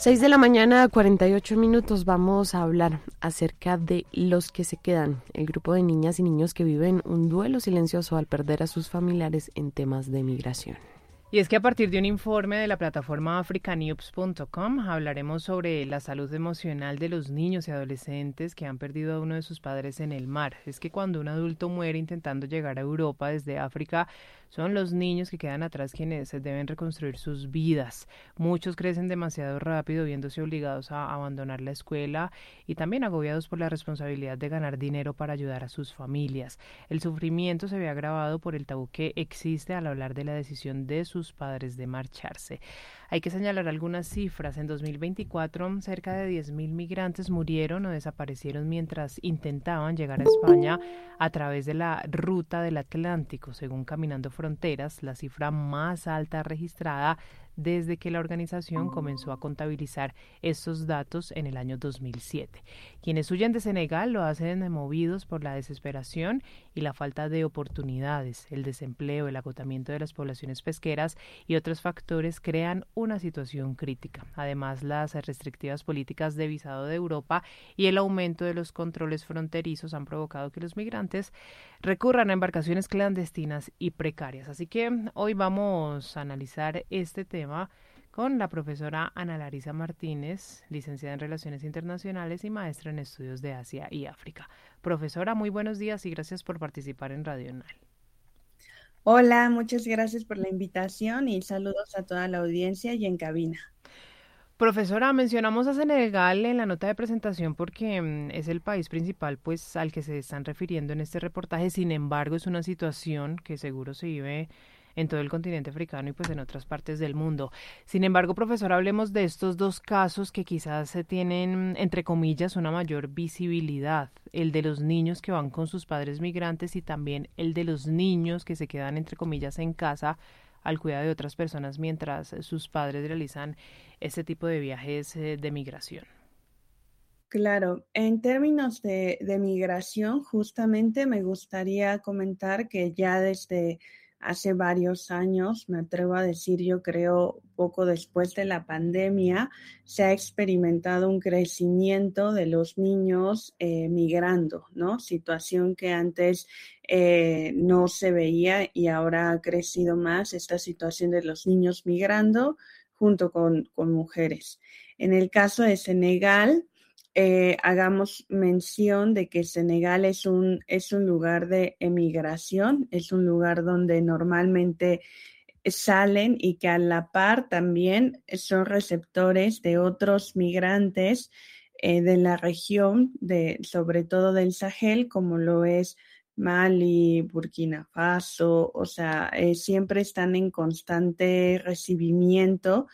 6 de la mañana, 48 minutos. Vamos a hablar acerca de los que se quedan, el grupo de niñas y niños que viven un duelo silencioso al perder a sus familiares en temas de migración. Y es que a partir de un informe de la plataforma africanews.com hablaremos sobre la salud emocional de los niños y adolescentes que han perdido a uno de sus padres en el mar. Es que cuando un adulto muere intentando llegar a Europa desde África, son los niños que quedan atrás quienes deben reconstruir sus vidas. Muchos crecen demasiado rápido, viéndose obligados a abandonar la escuela y también agobiados por la responsabilidad de ganar dinero para ayudar a sus familias. El sufrimiento se ve agravado por el tabú que existe al hablar de la decisión de sus padres de marcharse. Hay que señalar algunas cifras. En 2024, cerca de 10.000 migrantes murieron o desaparecieron mientras intentaban llegar a España a través de la ruta del Atlántico, según Caminando Fronteras, la cifra más alta registrada desde que la organización comenzó a contabilizar estos datos en el año 2007. Quienes huyen de Senegal lo hacen movidos por la desesperación y la falta de oportunidades. El desempleo, el agotamiento de las poblaciones pesqueras y otros factores crean una situación crítica. Además, las restrictivas políticas de visado de Europa y el aumento de los controles fronterizos han provocado que los migrantes recurran a embarcaciones clandestinas y precarias. Así que hoy vamos a analizar este tema con la profesora Ana Larisa Martínez, licenciada en Relaciones Internacionales y maestra en Estudios de Asia y África. Profesora, muy buenos días y gracias por participar en Radio UNAL. Hola, muchas gracias por la invitación y saludos a toda la audiencia y en cabina. Profesora, mencionamos a Senegal en la nota de presentación porque es el país principal pues al que se están refiriendo en este reportaje. Sin embargo, es una situación que seguro se vive en todo el continente africano y pues en otras partes del mundo. Sin embargo, profesora, hablemos de estos dos casos que quizás se tienen, entre comillas, una mayor visibilidad. El de los niños que van con sus padres migrantes y también el de los niños que se quedan, entre comillas, en casa al cuidado de otras personas mientras sus padres realizan este tipo de viajes de migración. Claro, en términos de migración, justamente me gustaría comentar que ya desde hace varios años, me atrevo a decir, yo creo poco después de la pandemia, se ha experimentado un crecimiento de los niños migrando, ¿no? Situación que antes no se veía y ahora ha crecido más esta situación de los niños migrando junto con mujeres. En el caso de Senegal, hagamos mención de que Senegal es un lugar de emigración, es un lugar donde normalmente salen y que a la par también son receptores de otros migrantes de la región, sobre todo del Sahel, como lo es Mali, Burkina Faso, o sea, siempre están en constante recibimiento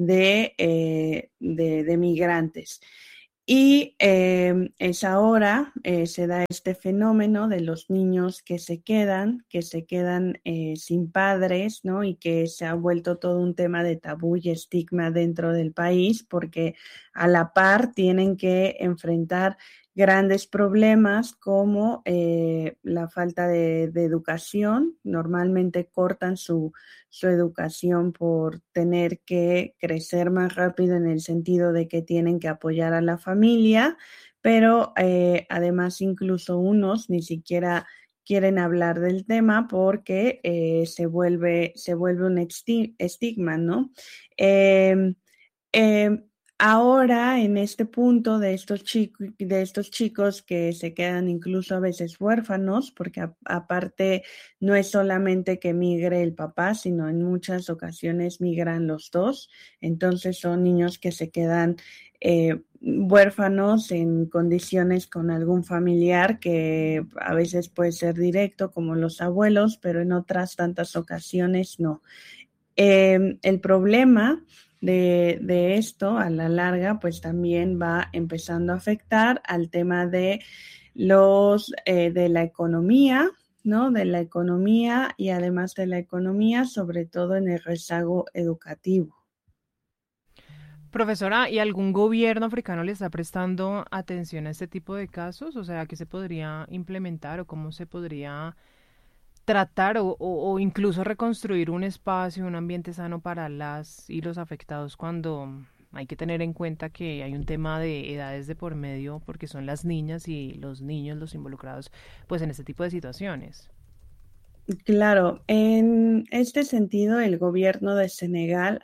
de migrantes. Y es ahora, se da este fenómeno de los niños que se quedan sin padres, ¿no? Y que se ha vuelto todo un tema de tabú y estigma dentro del país, porque a la par tienen que enfrentar grandes problemas como la falta de educación. Normalmente cortan su educación por tener que crecer más rápido en el sentido de que tienen que apoyar a la familia, pero además incluso unos ni siquiera quieren hablar del tema porque se vuelve un estigma, ¿no? Eh, eh, Ahora, en este punto de estos chicos que se quedan incluso a veces huérfanos, porque aparte no es solamente que migre el papá, sino en muchas ocasiones migran los dos. Entonces son niños que se quedan huérfanos en condiciones con algún familiar que a veces puede ser directo, como los abuelos, pero en otras tantas ocasiones no. El problema de esto a la larga pues también va empezando a afectar al tema de de la economía, ¿no? De la economía y además de la economía, sobre todo en el rezago educativo. Profesora, ¿y algún gobierno africano le está prestando atención a este tipo de casos? O sea, ¿qué se podría implementar o cómo se podría tratar o incluso reconstruir un espacio, un ambiente sano para las y los afectados cuando hay que tener en cuenta que hay un tema de edades de por medio porque son las niñas y los niños los involucrados pues en este tipo de situaciones. Claro, en este sentido, el gobierno de Senegal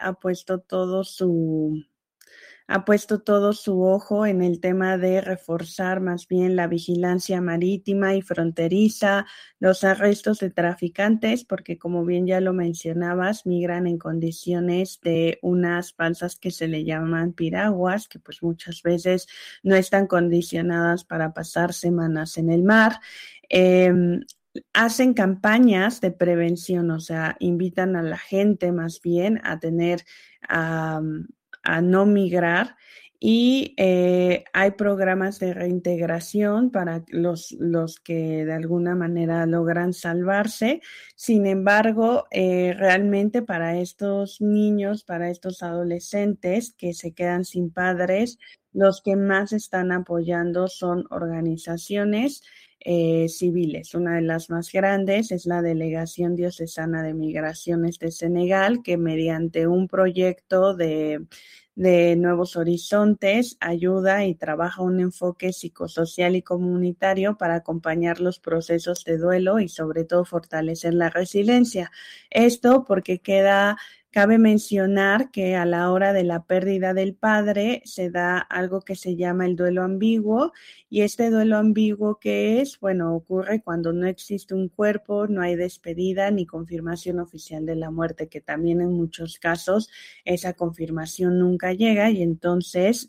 ha puesto todo su ojo en el tema de reforzar más bien la vigilancia marítima y fronteriza, los arrestos de traficantes, porque como bien ya lo mencionabas, migran en condiciones de unas balsas que se le llaman piraguas, que pues muchas veces no están condicionadas para pasar semanas en el mar. Eh, Hacen campañas de prevención, o sea, invitan a la gente más bien a tener a no migrar y hay programas de reintegración para los que de alguna manera logran salvarse. Sin embargo, realmente para estos niños, para estos adolescentes que se quedan sin padres, los que más están apoyando son organizaciones civiles. Una de las más grandes es la Delegación Diocesana de Migraciones de Senegal, que mediante un proyecto de Nuevos Horizontes ayuda y trabaja un enfoque psicosocial y comunitario para acompañar los procesos de duelo y sobre todo fortalecer la resiliencia. Esto porque cabe mencionar que a la hora de la pérdida del padre se da algo que se llama el duelo ambiguo, y este duelo ambiguo que es, bueno, ocurre cuando no existe un cuerpo, no hay despedida ni confirmación oficial de la muerte, que también en muchos casos esa confirmación nunca llega y entonces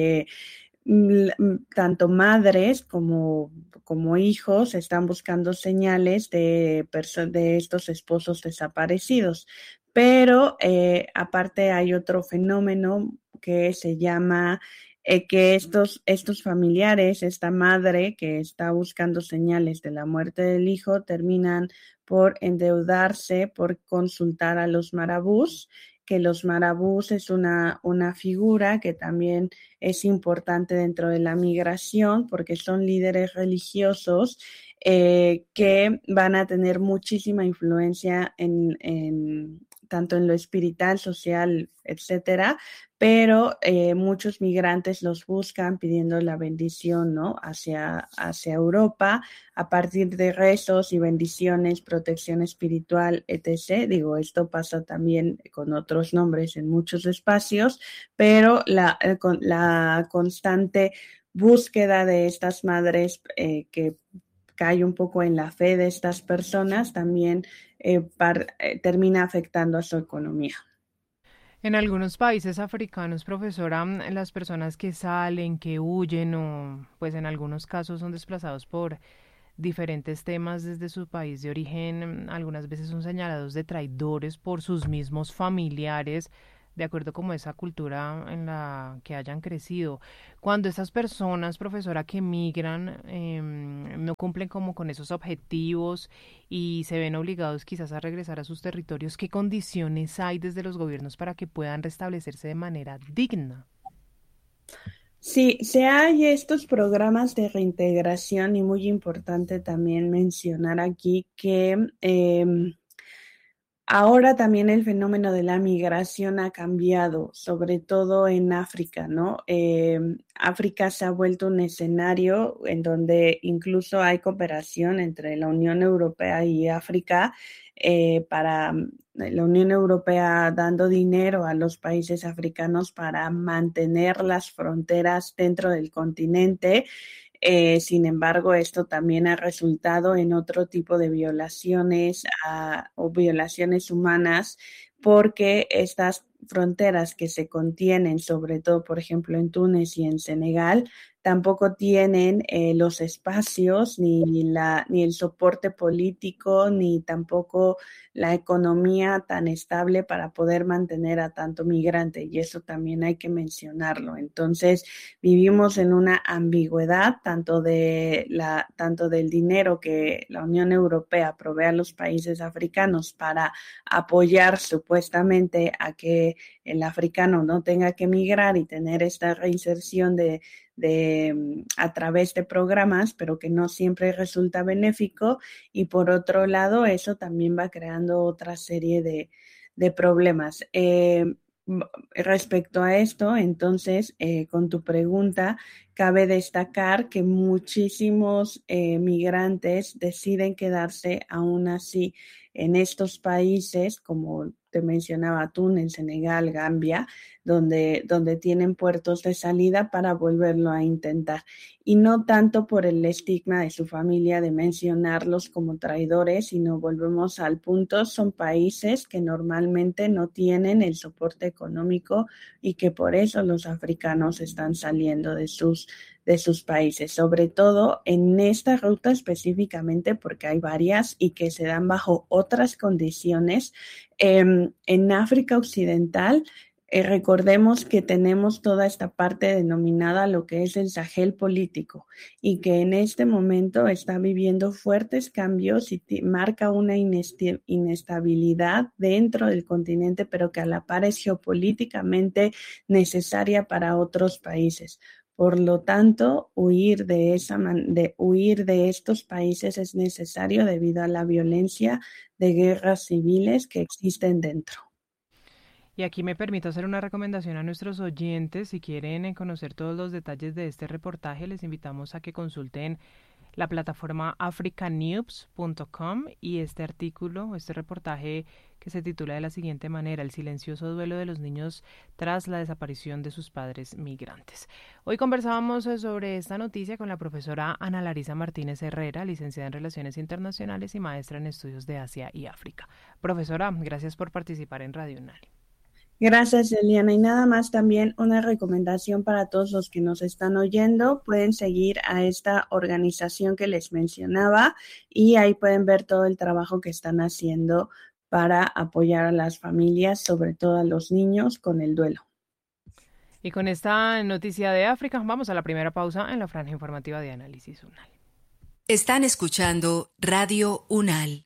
tanto madres como hijos están buscando señales de estos esposos desaparecidos. Pero aparte hay otro fenómeno que se llama que estos familiares, esta madre que está buscando señales de la muerte del hijo, terminan por endeudarse, por consultar a los marabús, que los marabús es una figura que también es importante dentro de la migración porque son líderes religiosos que van a tener muchísima influencia tanto en lo espiritual, social, etcétera, pero muchos migrantes los buscan pidiendo la bendición, ¿no? Hacia Europa, a partir de rezos y bendiciones, protección espiritual, etc. Digo, esto pasa también con otros nombres en muchos espacios, pero la constante búsqueda de estas madres que cae un poco en la fe de estas personas, también termina afectando a su economía. En algunos países africanos, profesora, las personas que salen, que huyen o pues en algunos casos son desplazados por diferentes temas desde su país de origen, algunas veces son señalados de traidores por sus mismos familiares, de acuerdo como esa cultura en la que hayan crecido. Cuando estas personas, profesora, que migran, no cumplen como con esos objetivos y se ven obligados quizás a regresar a sus territorios, ¿qué condiciones hay desde los gobiernos para que puedan restablecerse de manera digna? Sí, se hay estos programas de reintegración y muy importante también mencionar aquí que ahora también el fenómeno de la migración ha cambiado, sobre todo en África, ¿no? África se ha vuelto un escenario en donde incluso hay cooperación entre la Unión Europea y África para la Unión Europea dando dinero a los países africanos para mantener las fronteras dentro del continente. Sin embargo, esto también ha resultado en otro tipo de violaciones o violaciones humanas porque estas fronteras que se contienen, sobre todo, por ejemplo, en Túnez y en Senegal, tampoco tienen los espacios ni el soporte político, ni tampoco la economía tan estable para poder mantener a tanto migrante, y eso también hay que mencionarlo. Entonces, vivimos en una ambigüedad tanto del dinero que la Unión Europea provee a los países africanos para apoyar supuestamente a que el africano no tenga que migrar y tener esta reinserción a través de programas, pero que no siempre resulta benéfico. Y por otro lado, eso también va creando otra serie de problemas. respecto a esto, entonces, con tu pregunta, cabe destacar que muchísimos migrantes deciden quedarse aún así en estos países, como te mencionaba, Túnez, Senegal, Gambia, donde tienen puertos de salida para volverlo a intentar. Y no tanto por el estigma de su familia de mencionarlos como traidores, sino volvemos al punto, son países que normalmente no tienen el soporte económico y que por eso los africanos están saliendo de sus países, sobre todo en esta ruta específicamente porque hay varias y que se dan bajo otras condiciones. En África Occidental, recordemos que tenemos toda esta parte denominada lo que es el Sahel político y que en este momento está viviendo fuertes cambios y marca una inestabilidad dentro del continente, pero que a la par es geopolíticamente necesaria para otros países. Por lo tanto, huir de estos países es necesario debido a la violencia de guerras civiles que existen dentro. Y aquí me permito hacer una recomendación a nuestros oyentes. Si quieren conocer todos los detalles de este reportaje, les invitamos a que consulten la plataforma africanews.com y este artículo, este reportaje que se titula de la siguiente manera: el silencioso duelo de los niños tras la desaparición de sus padres migrantes. Hoy conversábamos sobre esta noticia con la profesora Ana Larisa Martínez Herrera, licenciada en Relaciones Internacionales y maestra en Estudios de Asia y África. Profesora, gracias por participar en Radio UNAL. Gracias, Eliana. Y nada más también una recomendación para todos los que nos están oyendo. Pueden seguir a esta organización que les mencionaba y ahí pueden ver todo el trabajo que están haciendo para apoyar a las familias, sobre todo a los niños, con el duelo. Y con esta noticia de África, vamos a la primera pausa en la franja informativa de Análisis UNAL. Están escuchando Radio UNAL.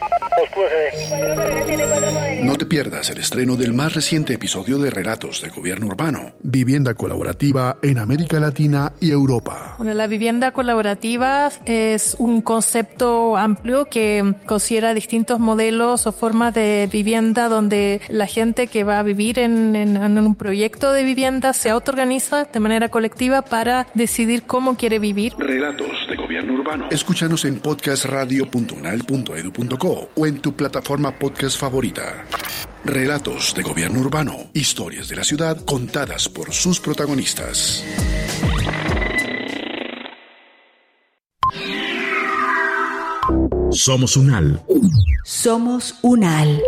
No te pierdas el estreno del más reciente episodio de Relatos de Gobierno Urbano, vivienda colaborativa en América Latina y Europa. Bueno, la vivienda colaborativa es un concepto amplio que considera distintos modelos o formas de vivienda donde la gente que va a vivir en un proyecto de vivienda se autoorganiza de manera colectiva para decidir cómo quiere vivir. Relatos de Gobierno Urbano. Escúchanos en podcastradio.unal.edu.co o en tu plataforma podcast favorita. Relatos de Gobierno Urbano. Historias de la ciudad contadas por sus protagonistas. Somos UNAL. Somos UNAL.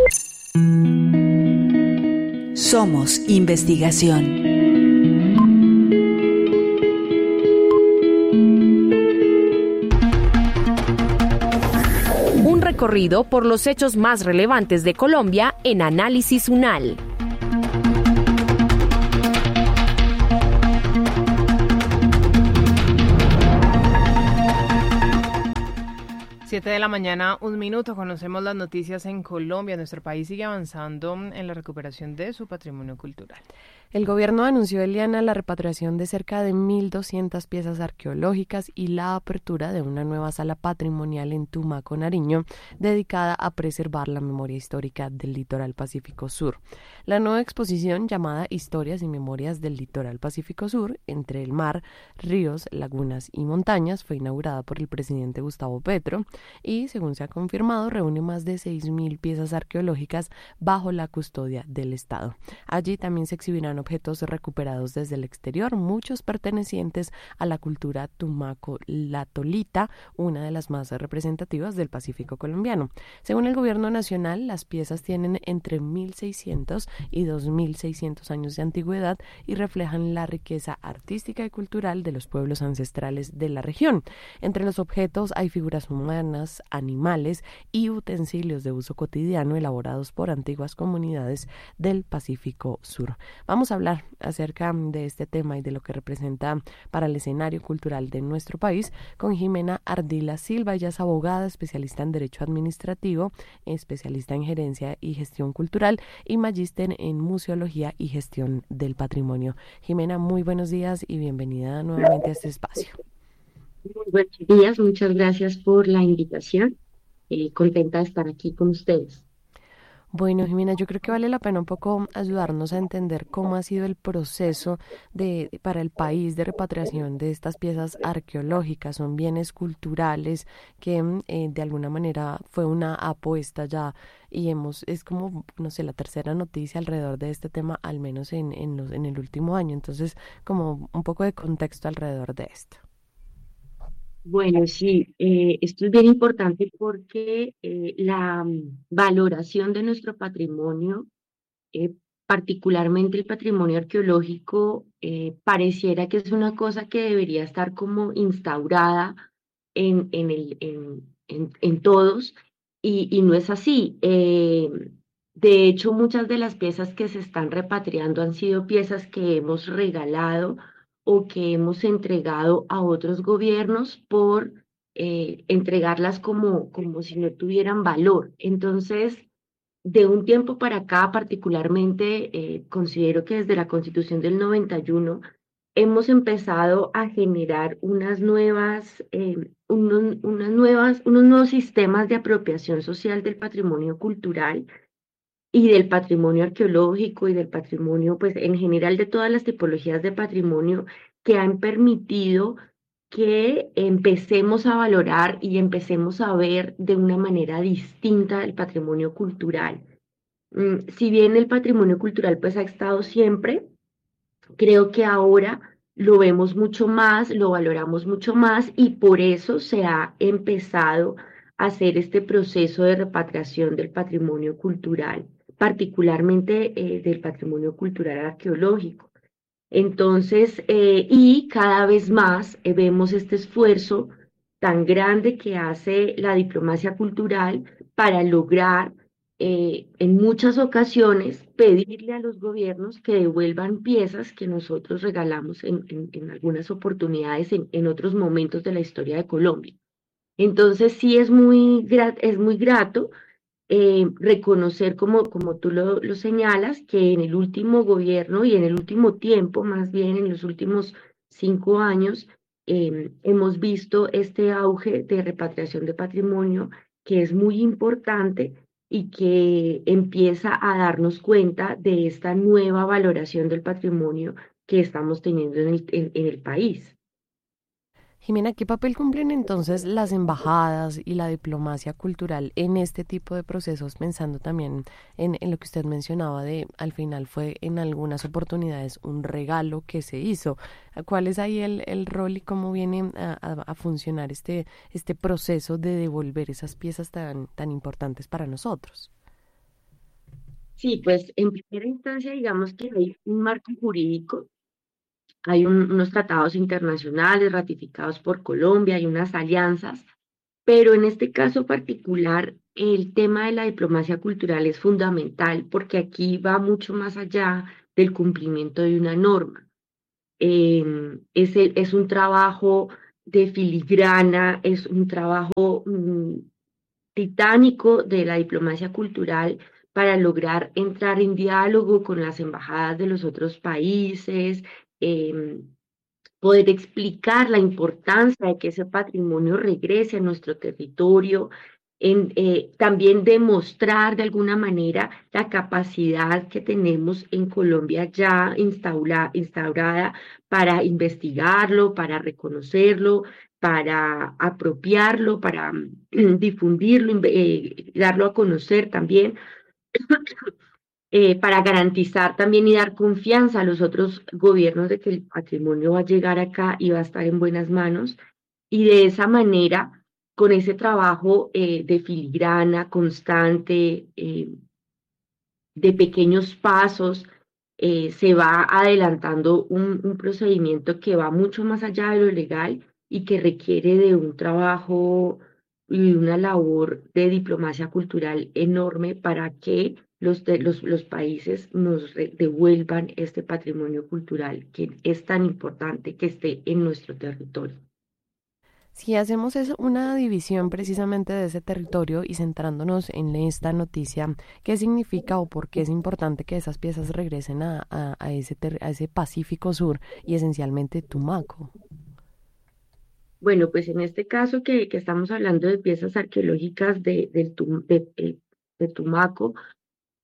Somos investigación. Recorrido por los hechos más relevantes de Colombia en Análisis UNAL. Siete de la mañana, 1 minuto. Conocemos las noticias en Colombia. Nuestro país sigue avanzando en la recuperación de su patrimonio cultural. El gobierno anunció, Eliana, la repatriación de cerca de 1.200 piezas arqueológicas y la apertura de una nueva sala patrimonial en Tumaco, Nariño, dedicada a preservar la memoria histórica del litoral Pacífico Sur. La nueva exposición, llamada Historias y Memorias del Litoral Pacífico Sur, entre el mar, ríos, lagunas y montañas, fue inaugurada por el presidente Gustavo Petro y, según se ha confirmado, reúne más de 6.000 piezas arqueológicas bajo la custodia del Estado. Allí también se exhibirán objetos recuperados desde el exterior, muchos pertenecientes a la cultura tumaco-latolita, una de las más representativas del Pacífico colombiano. Según el gobierno nacional, las piezas tienen entre 1.600 y 2.600 años de antigüedad y reflejan la riqueza artística y cultural de los pueblos ancestrales de la región. Entre los objetos hay figuras humanas, animales y utensilios de uso cotidiano elaborados por antiguas comunidades del Pacífico Sur. Vamos a hablar acerca de este tema y de lo que representa para el escenario cultural de nuestro país con Jimena Ardila Silva. Ella es abogada, especialista en Derecho Administrativo, especialista en Gerencia y Gestión Cultural y magíster en Museología y Gestión del Patrimonio. Jimena, muy buenos días y bienvenida nuevamente a este espacio. Muy buenos días, muchas gracias por la invitación. Contenta de estar aquí con ustedes. Bueno, Jimena, yo creo que vale la pena un poco ayudarnos a entender cómo ha sido el proceso para el país de repatriación de estas piezas arqueológicas. Son bienes culturales que de alguna manera fue una apuesta ya y es como, no sé, la tercera noticia alrededor de este tema, al menos en el último año. Entonces, como un poco de contexto alrededor de esto. Bueno, sí, esto es bien importante porque la valoración de nuestro patrimonio, eh, particularmente el patrimonio arqueológico, pareciera que es una cosa que debería estar como instaurada en todos y no es así. De hecho, muchas de las piezas que se están repatriando han sido piezas que hemos regalado o que hemos entregado a otros gobiernos por entregarlas como si no tuvieran valor. Entonces, de un tiempo para acá, particularmente, considero que desde la Constitución del 91 hemos empezado a generar unos nuevos sistemas de apropiación social del patrimonio cultural y del patrimonio arqueológico y del patrimonio, pues en general de todas las tipologías de patrimonio que han permitido que empecemos a valorar y empecemos a ver de una manera distinta el patrimonio cultural. Si bien el patrimonio cultural pues ha estado siempre, creo que ahora lo vemos mucho más, lo valoramos mucho más y por eso se ha empezado a hacer este proceso de repatriación del patrimonio cultural, particularmente del patrimonio cultural arqueológico. Entonces, y cada vez más vemos este esfuerzo tan grande que hace la diplomacia cultural para lograr, en muchas ocasiones, pedirle a los gobiernos que devuelvan piezas que nosotros regalamos en algunas oportunidades en otros momentos de la historia de Colombia. Entonces, sí es muy grato reconocer, como tú lo señalas, que en el último gobierno y en el último tiempo, más bien en los últimos 5 años, hemos visto este auge de repatriación de patrimonio que es muy importante y que empieza a darnos cuenta de esta nueva valoración del patrimonio que estamos teniendo en el país. Jimena, ¿qué papel cumplen entonces las embajadas y la diplomacia cultural en este tipo de procesos, pensando también en lo que usted mencionaba de al final fue en algunas oportunidades un regalo que se hizo? ¿Cuál es ahí el rol y cómo viene a funcionar este proceso de devolver esas piezas tan importantes para nosotros? Sí, pues en primera instancia, digamos que hay un marco jurídico. Hay unos tratados internacionales ratificados por Colombia, hay unas alianzas, pero en este caso particular, el tema de la diplomacia cultural es fundamental porque aquí va mucho más allá del cumplimiento de una norma. Es un trabajo de filigrana, es un trabajo titánico de la diplomacia cultural para lograr entrar en diálogo con las embajadas de los otros países, em, poder explicar la importancia de que ese patrimonio regrese a nuestro territorio, también demostrar de alguna manera la capacidad que tenemos en Colombia ya instaurada para investigarlo, para reconocerlo, para apropiarlo, para difundirlo, darlo a conocer también, para garantizar también y dar confianza a los otros gobiernos de que el patrimonio va a llegar acá y va a estar en buenas manos. Y de esa manera, con ese trabajo de filigrana constante, de pequeños pasos, se va adelantando un procedimiento que va mucho más allá de lo legal y que requiere de un trabajo y una labor de diplomacia cultural enorme para que los países nos devuelvan este patrimonio cultural que es tan importante que esté en nuestro territorio. Si hacemos una división precisamente de ese territorio y centrándonos en esta noticia, ¿qué significa o por qué es importante que esas piezas regresen a ese Pacífico Sur y esencialmente Tumaco? Bueno, pues en este caso que estamos hablando de piezas arqueológicas de Tumaco,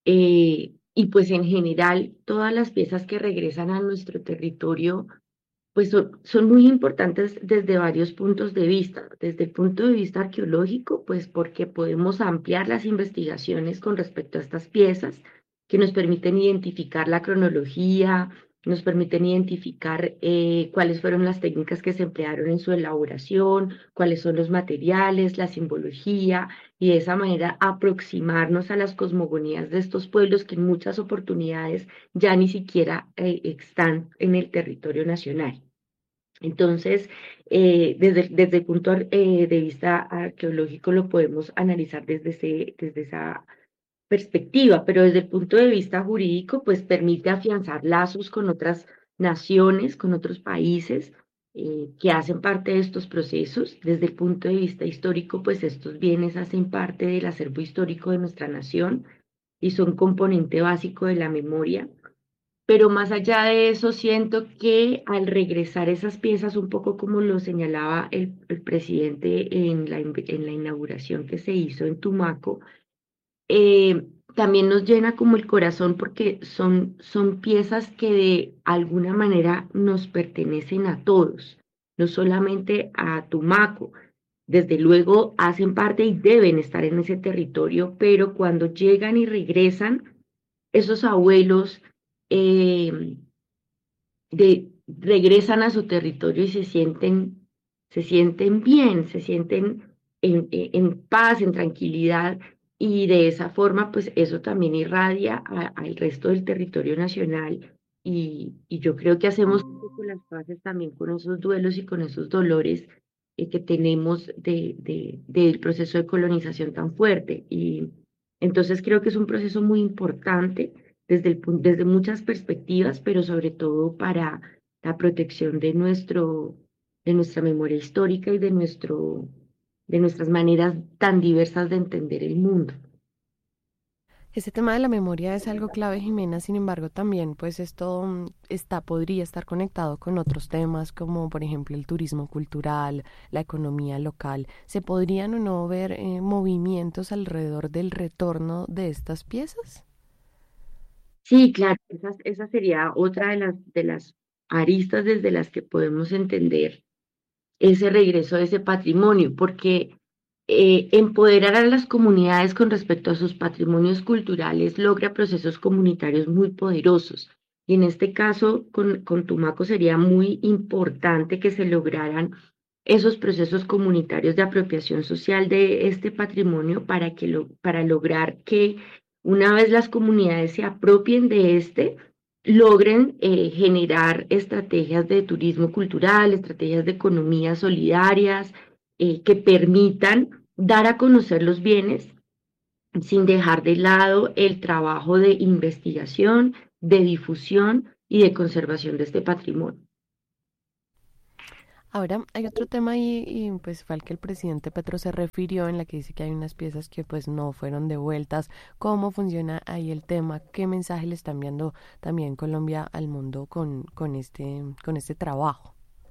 Y pues en general todas las piezas que regresan a nuestro territorio pues son muy importantes desde varios puntos de vista. Desde el punto de vista arqueológico, pues porque podemos ampliar las investigaciones con respecto a estas piezas que nos permiten identificar la cronología, nos permiten identificar cuáles fueron las técnicas que se emplearon en su elaboración, cuáles son los materiales, la simbología, y de esa manera aproximarnos a las cosmogonías de estos pueblos que en muchas oportunidades ya ni siquiera están en el territorio nacional. Entonces, desde el punto de vista arqueológico lo podemos analizar desde esa perspectiva, pero desde el punto de vista jurídico, pues permite afianzar lazos con otras naciones, con otros países que hacen parte de estos procesos. Desde el punto de vista histórico, pues estos bienes hacen parte del acervo histórico de nuestra nación y son componente básico de la memoria. Pero más allá de eso, siento que al regresar esas piezas, un poco como lo señalaba el presidente en la inauguración que se hizo en Tumaco, también nos llena como el corazón porque son piezas que de alguna manera nos pertenecen a todos, no solamente a Tumaco. Desde luego hacen parte y deben estar en ese territorio, pero cuando llegan y regresan, esos abuelos eh, regresan a su territorio y se sienten bien, se sienten en paz, en tranquilidad, y de esa forma, pues eso también irradia al resto del territorio nacional. Y yo creo que hacemos un poco las paces también con esos duelos y con esos dolores que tenemos del proceso de colonización tan fuerte. Y entonces creo que es un proceso muy importante desde muchas perspectivas, pero sobre todo para la protección de nuestra memoria histórica y de nuestras maneras tan diversas de entender el mundo. Este tema de la memoria es algo clave, Jimena. Sin embargo, también pues esto podría estar conectado con otros temas como por ejemplo el turismo cultural, la economía local. ¿Se podrían o no ver movimientos alrededor del retorno de estas piezas? Sí, claro, esa sería otra de las aristas desde las que podemos entender ese regreso de ese patrimonio, porque empoderar a las comunidades con respecto a sus patrimonios culturales logra procesos comunitarios muy poderosos. Y en este caso, con Tumaco sería muy importante que se lograran esos procesos comunitarios de apropiación social de este patrimonio para lograr que una vez las comunidades se apropien de logren generar estrategias de turismo cultural, estrategias de economía solidarias, que permitan dar a conocer los bienes sin dejar de lado el trabajo de investigación, de difusión y de conservación de este patrimonio. Ahora hay otro tema ahí y pues fue al que el presidente Petro se refirió, en la que dice que hay unas piezas que pues no fueron devueltas. ¿Cómo funciona ahí el tema? ¿Qué mensaje le está enviando también Colombia al mundo con este trabajo?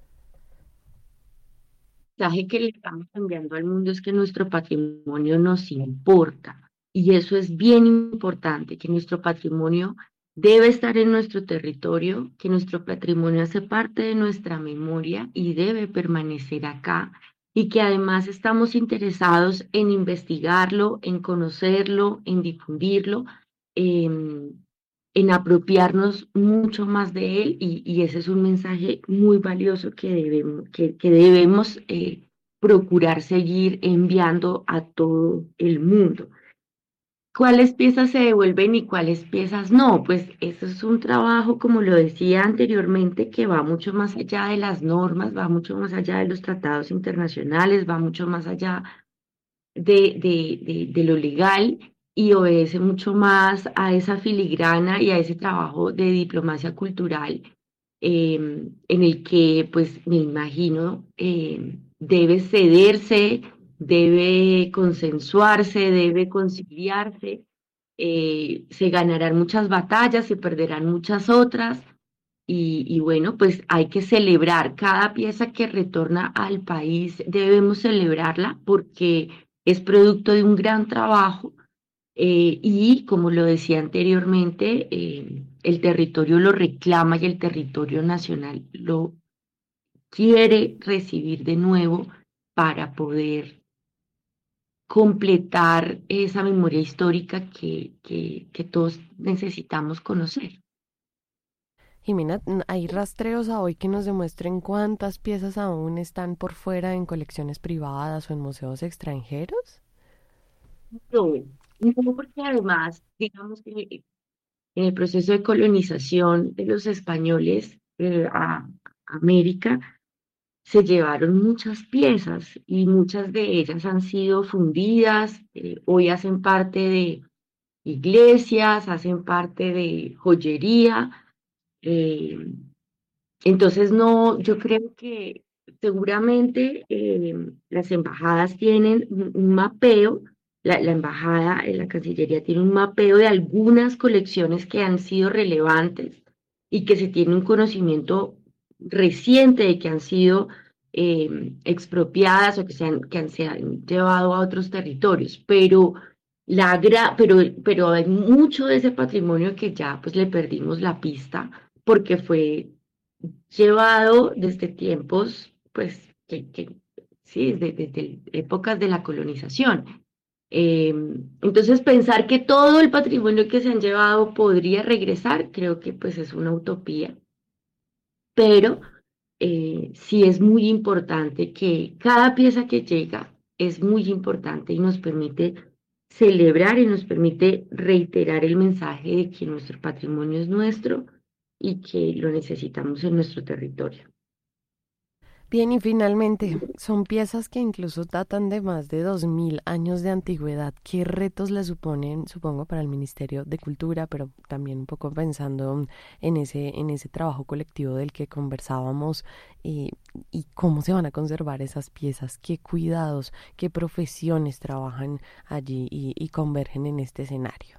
El mensaje que le estamos enviando al mundo es que nuestro patrimonio nos importa, y eso es bien importante, que nuestro patrimonio debe estar en nuestro territorio, que nuestro patrimonio hace parte de nuestra memoria y debe permanecer acá, y que además estamos interesados en investigarlo, en conocerlo, en difundirlo, en apropiarnos mucho más de él, y ese es un mensaje muy valioso que debemos procurar seguir enviando a todo el mundo. ¿Cuáles piezas se devuelven y cuáles piezas no? Pues eso es un trabajo, como lo decía anteriormente, que va mucho más allá de las normas, va mucho más allá de los tratados internacionales, va mucho más allá de lo legal, y obedece mucho más a esa filigrana y a ese trabajo de diplomacia cultural en el que, pues, me imagino, debe cederse, debe consensuarse, debe conciliarse, se ganarán muchas batallas, se perderán muchas otras, y bueno, pues hay que celebrar cada pieza que retorna al país, debemos celebrarla porque es producto de un gran trabajo Y como lo decía anteriormente, el territorio lo reclama y el territorio nacional lo quiere recibir de nuevo para poder completar esa memoria histórica que todos necesitamos conocer. Jimena, ¿hay rastreos a hoy que nos demuestren cuántas piezas aún están por fuera en colecciones privadas o en museos extranjeros? No, no, porque además, digamos que en el proceso de colonización de los españoles a América, se llevaron muchas piezas y muchas de ellas han sido fundidas, hoy hacen parte de iglesias, hacen parte de joyería. eh, entonces, no, yo creo que seguramente las embajadas tienen un mapeo, la embajada, la Cancillería tiene un mapeo de algunas colecciones que han sido relevantes y que se tiene un conocimiento reciente de que han sido expropiadas o se han llevado a otros territorios, pero hay mucho de ese patrimonio que ya pues le perdimos la pista porque fue llevado desde tiempos, pues, sí, desde épocas de la colonización. Entonces, pensar que todo el patrimonio que se han llevado podría regresar, creo que pues es una utopía, pero sí es muy importante que cada pieza que llega es muy importante y nos permite celebrar y nos permite reiterar el mensaje de que nuestro patrimonio es nuestro y que lo necesitamos en nuestro territorio. Bien, y finalmente, son piezas que incluso datan de más de 2000 años de antigüedad. ¿Qué retos le suponen, supongo, para el Ministerio de Cultura, pero también un poco pensando en ese trabajo colectivo del que conversábamos, y cómo se van a conservar esas piezas? ¿Qué cuidados, qué profesiones trabajan allí y convergen en este escenario?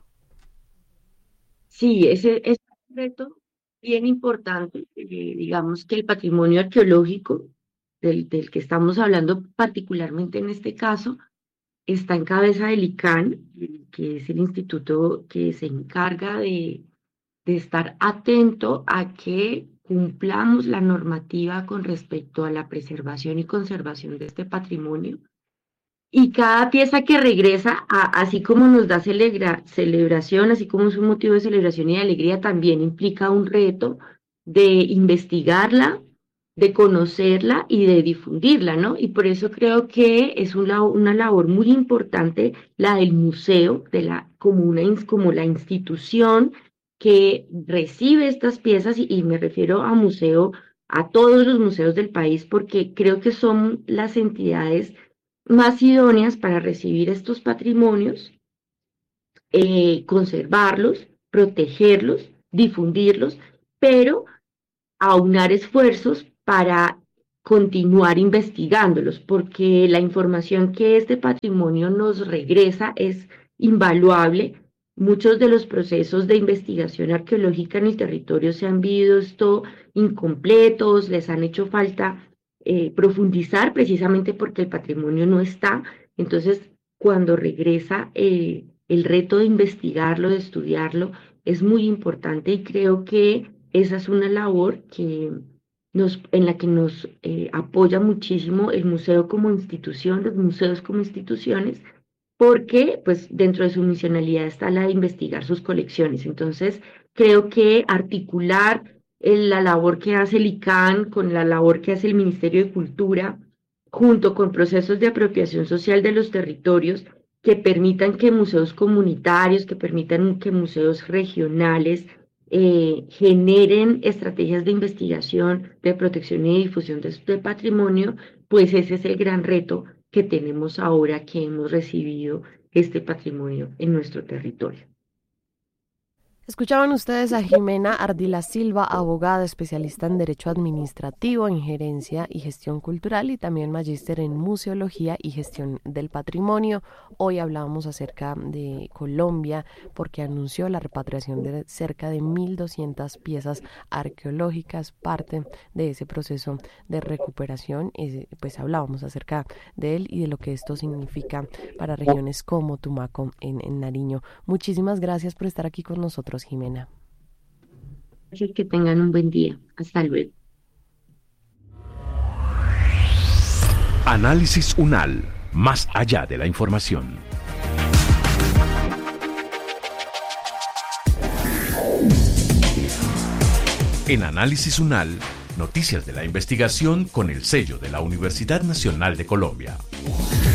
Sí, ese es un reto bien importante. Digamos que el patrimonio arqueológico del que estamos hablando particularmente en este caso está en cabeza del ICANN, que es el instituto que se encarga de estar atento a que cumplamos la normativa con respecto a la preservación y conservación de este patrimonio. Y cada pieza que regresa, así como nos da celebración, así como es un motivo de celebración y de alegría, también implica un reto de investigarla, de conocerla y de difundirla, ¿no? Y por eso creo que es una labor muy importante la del museo, como la institución que recibe estas piezas, y me refiero a museo, a todos los museos del país, porque creo que son las entidades más idóneas para recibir estos patrimonios, conservarlos, protegerlos, difundirlos, pero aunar esfuerzos para continuar investigándolos, porque la información que este patrimonio nos regresa es invaluable. Muchos de los procesos de investigación arqueológica en el territorio se han visto incompletos, les han hecho falta profundizar precisamente porque el patrimonio no está. Entonces, cuando regresa, el reto de investigarlo, de estudiarlo, es muy importante y creo que esa es una labor en la que nos apoya muchísimo el museo como institución, los museos como instituciones, porque pues dentro de su misionalidad está la de investigar sus colecciones. Entonces, creo que articular la labor que hace el ICANN con la labor que hace el Ministerio de Cultura, junto con procesos de apropiación social de los territorios que permitan que museos comunitarios, que permitan que museos regionales generen estrategias de investigación, de protección y difusión de este patrimonio, pues ese es el gran reto que tenemos ahora que hemos recibido este patrimonio en nuestro territorio. Escuchaban ustedes a Jimena Ardila Silva, abogada especialista en Derecho Administrativo, en Gerencia y Gestión Cultural y también magíster en Museología y Gestión del Patrimonio. Hoy hablábamos acerca de Colombia porque anunció la repatriación de cerca de 1.200 piezas arqueológicas, parte de ese proceso de recuperación. Pues hablábamos acerca de él y de lo que esto significa para regiones como Tumaco en Nariño. Muchísimas gracias por estar aquí con nosotros, Jimena. Que tengan un buen día. Hasta luego. Análisis UNAL, más allá de la información. En Análisis UNAL, noticias de la investigación con el sello de la Universidad Nacional de Colombia.